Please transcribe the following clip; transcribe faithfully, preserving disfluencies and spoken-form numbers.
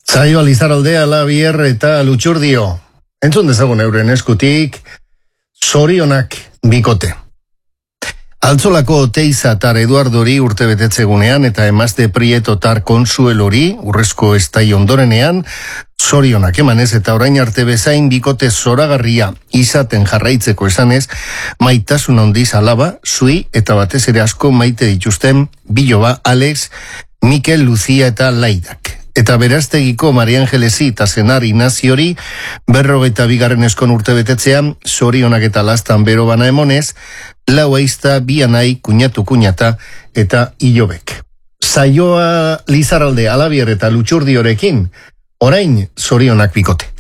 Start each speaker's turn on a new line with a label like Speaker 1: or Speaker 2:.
Speaker 1: Zaio Lizaraldea, Labier eta Lutxurdio. Entzun dezagun euren eskutik, zorionak bikote. Altzolako Teizatar Eduardori urte betetzegunean eta emazte Prietotar Konsuelori urrezko estai ondorenean, zorionak emanez eta orain arte bezain bikote zoragarria izaten jarraitzeko esanez, maitasun handiz alaba, zui eta batez ere asko maite dituzten Biloba, Alex, Mikel, Lucia eta Laidak. Eta Beraztegiko Maria Angelesi eta Senar Inaziori berrogeita bigarren eskon urte betetzean, zorionak eta lastan bero bana emonez, lau aizta, bi anai, kuñatu kuñata eta ilobek. Zaioa Lizaralde, Alabier eta Lutxurdiorekin, orain zorionak bikote.